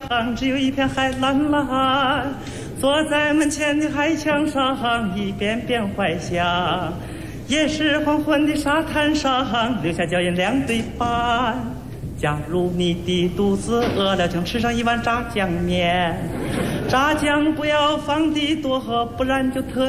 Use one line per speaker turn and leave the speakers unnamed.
只有一片海蓝蓝。坐在门前的海墙上，一遍遍怀想。也是黄昏的沙滩上，留下脚印两对半。假如你的肚子饿了，就吃上一碗炸酱面。炸酱不要放的多，不然就特